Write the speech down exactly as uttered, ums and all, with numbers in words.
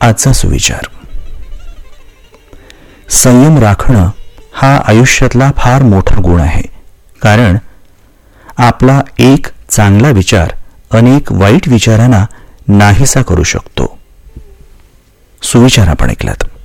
आजचा सुविचार. संयम राखणं हा आयुष्यातला फार मोठा गुण आहे, कारण आपला एक चांगला विचार अनेक वाईट विचारांना नाहीसा करू शकतो. सुविचार आपण ऐकलात.